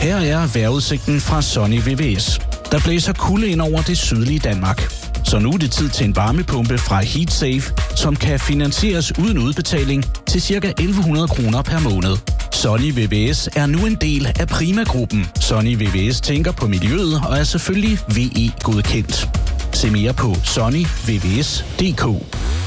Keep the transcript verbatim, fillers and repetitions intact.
Her er vejrudsigten fra Sunny V V S. Der blæser kulde ind over det sydlige Danmark. Så nu er det tid til en varmepumpe fra HeatSafe, som kan finansieres uden udbetaling til ca. elleve hundrede kroner per måned. Sunny V V S er nu en del af Prima-gruppen. Sunny V V S tænker på miljøet og er selvfølgelig V E-godkendt. Se mere på sunny v v s punktum d k.